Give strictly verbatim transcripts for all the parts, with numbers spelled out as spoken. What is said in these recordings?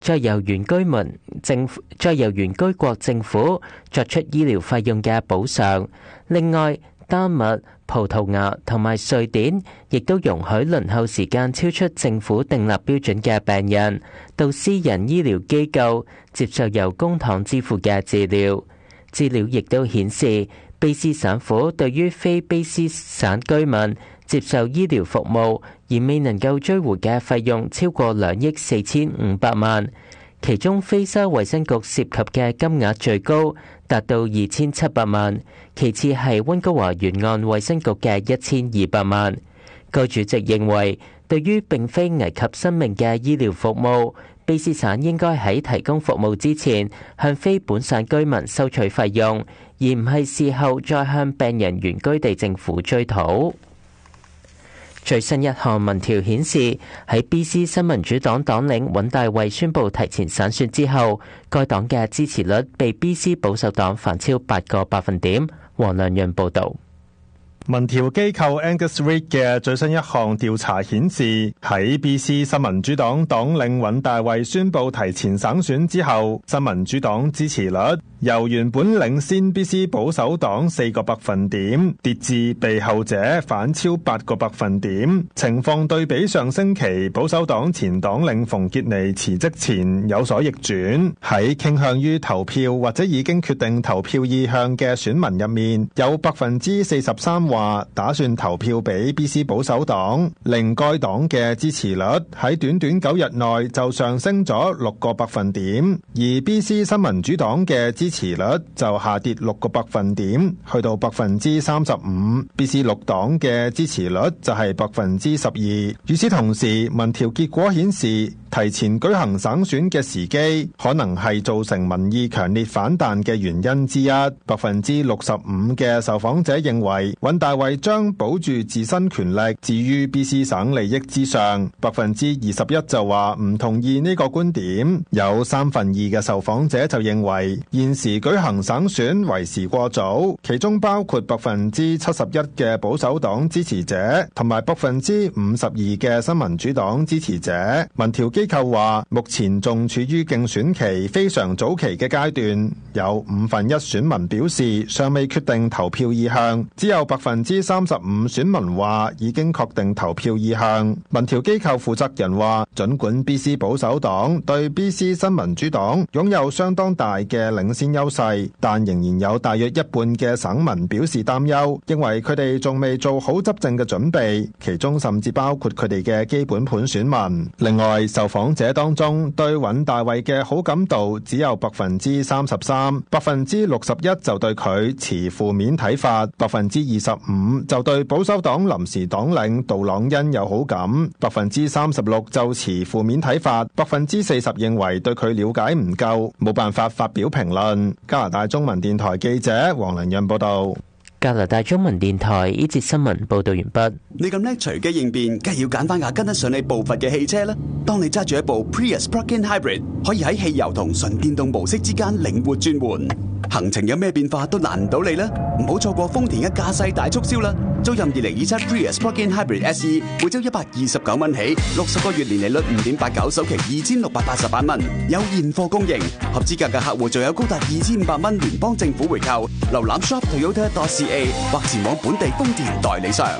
再由原居民政府再由原居國政府作出醫療費用嘅補償。另外，丹麥、葡萄牙同埋瑞典亦都容許輪候時間超出政府訂立標準嘅病人到私人醫療機構接受由公帑支付嘅治療。資料亦都顯示，卑詩省府對於非卑詩省居民接受醫療服務而未能夠追回嘅費用超過兩億四千五百萬，其中非洲衛生局涉及嘅金額最高，達到二千七百萬，其次係溫哥華沿岸衛生局嘅一千二百萬。該主席認為，對於並非危及生命嘅醫療服務，卑詩省應該喺提供服務之前向非本省居民收取費用，而唔係事後再向病人原居地政府追討。最新一項民調顯示，喺 B C 新民主黨黨領尹大衛宣布提前省選之後，該黨嘅支持率被 B C 保守黨反超八個百分點。黃亮潤報導。 民調機構 Angus Reid 嘅最新一項調查顯示，喺 B C 新民主黨黨領尹大衛宣布提前省選之後，新民主黨支持率由原本領先 B C 保守黨四個百分點，跌至被後者反超八個百分點。情況對比上星期保守黨前黨領馮傑尼辭職前有所逆轉。喺傾向於投票或者已經決定投票意向嘅選民入面，有百分之四十三話打算投票俾 B C 保守黨，令該黨嘅支持率喺短短九日內就上升咗六個百分點，而 B C 新民主黨嘅支持率就下跌六個百分點，去到百分之三十五。B C 綠黨嘅支持率就係百分之十二。與此同時，民調結果顯示，提前舉行省選嘅時機，可能係造成民意強烈反彈嘅原因之一。百分之六十五嘅受訪者認為，尹大衛將保住自身權力置於 B C 省利益之上。百分之二十一就話唔同意呢個觀點。有三分二嘅受訪者就認為，現時舉行省選為時過早，其中包括百分之七十一嘅保守黨支持者，同埋百分之五十二嘅新民主黨支持者。民調機構話，目前仲處於競選期非常早期嘅階段，有五分一選民表示尚未決定投票意向，只有百分之三十五選民話已經確定投票意向。民調機構負責人話，儘管 B C 保守黨對 B C 新民主黨擁有相當大嘅領先優勢，但仍然有大約一半嘅省民表示擔憂，認為佢哋仲未做好執政嘅準備，其中甚至包括佢哋嘅基本盤選民。另外，受訪者當中對尹大衛嘅好感度只有百分之三十三，百分之六十一就對佢持負面睇法，百分之二十五就對保守黨臨時黨領杜朗恩有好感，百分之三十六就持負面睇法，百分之四十認為對佢了解唔夠，冇辦法發表評論。加拿大中文電台記者黃良潤報道。 加拿大中文電台呢節新聞報道完畢。 你咁叻隨機應變，梗係要揀翻架跟得上你步伐嘅汽車啦。當你揸住一部 Prius Plug-in Hybrid， 可以喺汽油同純電動模式之間靈活轉換，行程有咩變化都難唔到你啦。唔好錯過豐田嘅駕駛大促銷啦！租任二零二七 Prius Plug-in Hybrid S E， 每周一百二十九蚊起，六十個月年利率五點八九，首期二千六百八十八蚊，有現貨供應。合資格嘅客戶仲有高達二千五百蚊聯邦政府回扣。瀏覽 shop toyota dot c a 或前往本地豐田代理商。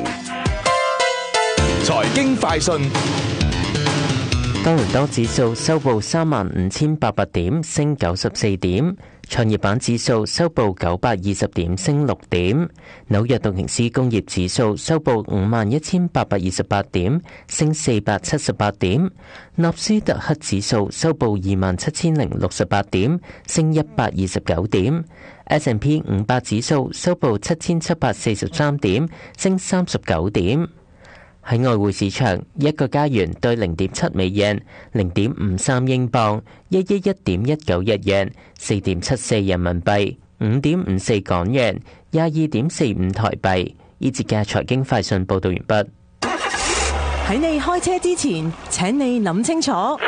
財經快訊。 多倫多指數收報三萬五千八百點，升九十四點。創業板指數收報九百二十點，升六點。紐約道瓊斯工業指數收報五萬一千八百二十八點，升四百七十八點。納斯達克指數收報二萬七千零六十八點，升一百二十九點。S and P 五百指數收報七千七百四十三點，升三十九點。喺外匯市場，一個加元兌零點七美元，零點五三英鎊，一一一點一九日元，四點七四人民幣，五點五四港元，廿二點四五台幣。呢節嘅財經快訊報道完畢。 喺你開車之前，請你諗清楚。喺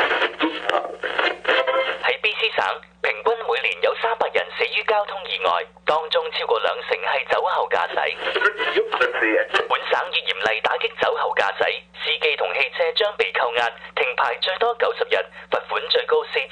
B C 省，平均每年有三百人死於交通意外，當中超過兩成係酒後駕駛。本省要嚴厲打擊酒後駕駛，司機機同汽車將被扣押，停牌最多九十日，罰款最高四